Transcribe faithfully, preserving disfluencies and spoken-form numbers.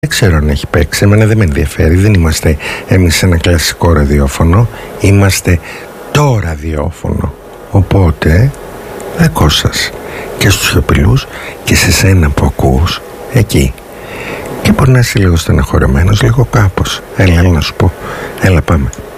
Δεν ξέρω αν έχει παίξει, εμένα δεν με ενδιαφέρει. Δεν είμαστε εμείς ένα κλασικό ραδιόφωνο. Είμαστε το ραδιόφωνο. Οπότε δικό σας. Και στους σιωπηλούς και σε σένα που ακούς εκεί. Και μπορεί να είσαι λίγο στεναχωρεμένος, λίγο κάπως. Έλα, έλα να σου πω. Έλα πάμε.